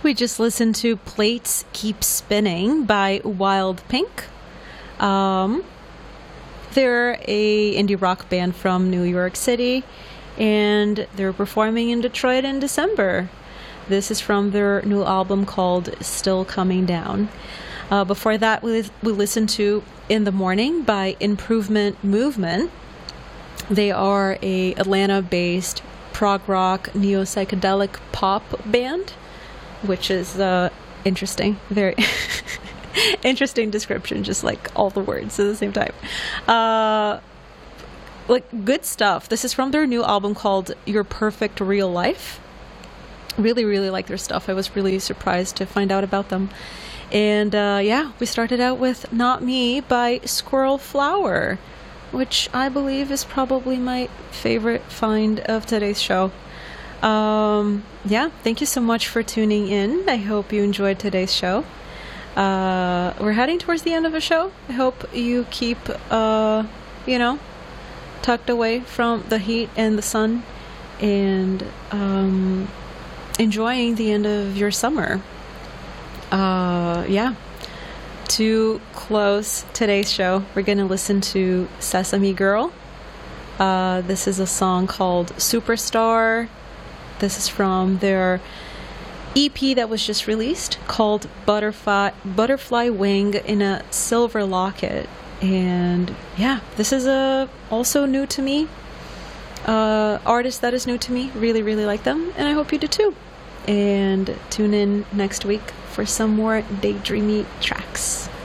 We just listened to Plates Keep Spinning by Wild Pink. Um, they're a indie rock band from New York City, and they're performing in Detroit in December. This is from their new album called Still Coming Down. Before that, we listened to In the Morning by Improvement Movement. They are a Atlanta-based prog rock neo-psychedelic pop band, which is interesting. Very interesting description, just like all the words at the same time. Like good stuff. This is from their new album called Your Perfect Real Life. Really, really like their stuff. I was really surprised to find out about them. And yeah, we started out with Not Me by Squirrel Flower, which I believe is probably my favorite find of today's show. Yeah, thank you so much for tuning in. I hope you enjoyed today's show. We're heading towards the end of the show. I hope you keep, tucked away from the heat and the sun and enjoying the end of your summer. Yeah. To close today's show, we're going to listen to Sesame Girl. This is a song called Superstar. This is from their EP that was just released called Butterfly Wing in a Silver Locket. And yeah, this is also new to me. Artist that is new to me. Really, really like them. And I hope you do too. And tune in next week for some more daydreamy tracks.